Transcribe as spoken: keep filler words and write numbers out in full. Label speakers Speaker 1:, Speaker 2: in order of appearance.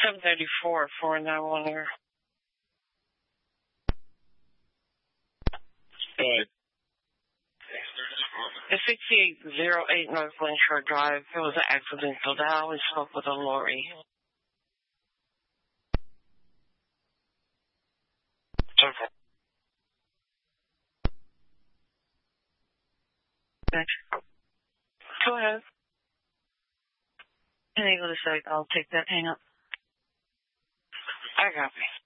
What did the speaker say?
Speaker 1: seven thirty-four, four nine one here.
Speaker 2: Right.
Speaker 1: It's sixty-eight oh eight North Lakeshore Drive. It was an accidental dial. We spoke with a lorry.
Speaker 2: Okay.
Speaker 3: Gotcha.
Speaker 1: Go ahead.
Speaker 3: Hang on a sec. I'll take that hang up.
Speaker 1: I got me.